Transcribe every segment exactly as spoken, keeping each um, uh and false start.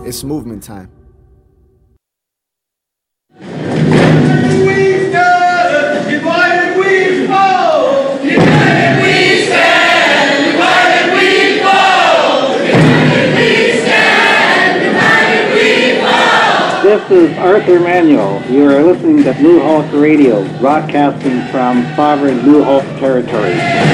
It's movement time. We stand, divided we fall. Divided we stand, divided we fall. Divided we stand, divided we fall. This is Arthur Manuel. You are listening to Blue Hulk Radio, broadcasting from sovereign Blue Hulk territory.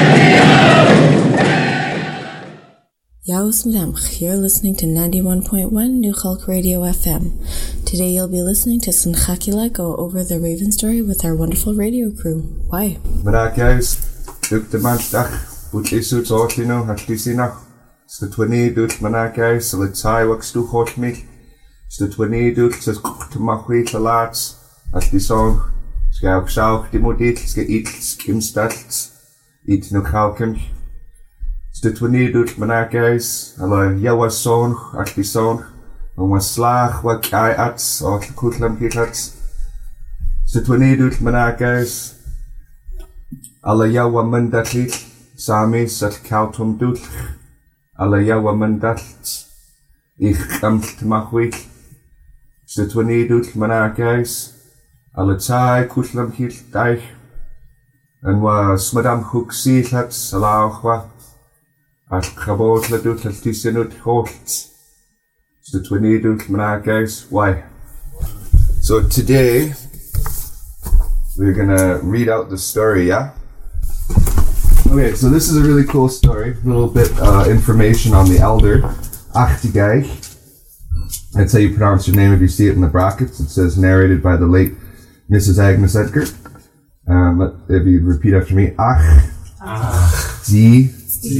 Yaos Mdemch, you're listening to ninety-one point one New Hulk Radio F M. Today you'll be listening to Sinchakila go over the Raven story with our wonderful radio crew. Why? Mara guys, duk de mansdag, boet is het oorlino, het is nog. Sta twenty doet mana guys, sal het saai wak stu hoort me. Sta twenty doet, sal te machwe te laats. As die song, ska ook saug, die moet dit, ska iets, kim stats, iets nog halkem. Sta twenty doet mana guys, alla jawa song, at die song. En was slaag wat jij ats, of de koetlam hier ats. Sta twenty doet mana guys. Alla jawa mandat liet, sami sat kautum doet. Alla jawa mandat, ich kamt machwe. Sta twenty doet mana guys. Alla tai koetlam hier daich. En was madam hoek ziet het, salaag wat. At kabot la doet het tisenut hoort. Sta twenty doet mana guys. Why? So today, we're gonna read out the story, yeah? Okay, so this is a really cool story. A little bit uh, information on the elder, Achtigai. That's how you pronounce your name if you see it in the brackets. It says narrated by the late Missus Agnes Edgar. Um, let, if you repeat after me, Achtigai.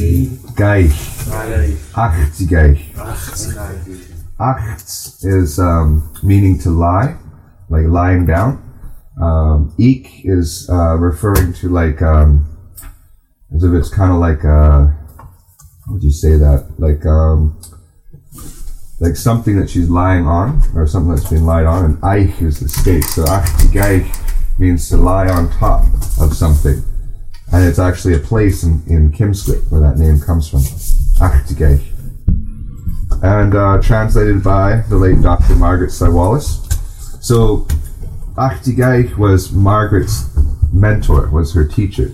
Achtigai. Acht is um, meaning to lie, like lying down. Um, Ik is uh, referring to like, um, as if it's kind of like, uh, how would you say that? Like, um, like something that she's lying on, or something that's been lied on, and Eich is the state. So Achtigai means to lie on top of something. And it's actually a place in, in Kimswit where that name comes from. Achtigai. And uh, translated by the late Doctor Margaret Sywallis. So Achtigai was Margaret's mentor, was her teacher.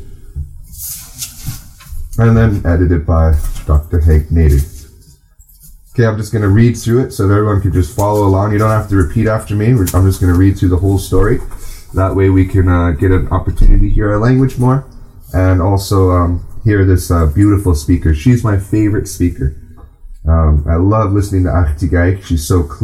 And then edited by Doctor Hank Nader. Okay, I'm just going to read through it so that everyone can just follow along. You don't have to repeat after me. I'm just going to read through the whole story. That way we can uh, get an opportunity to hear our language more. And also um, hear this uh, beautiful speaker. She's my favorite speaker. Um, I love listening to Achtigai. She's so clear.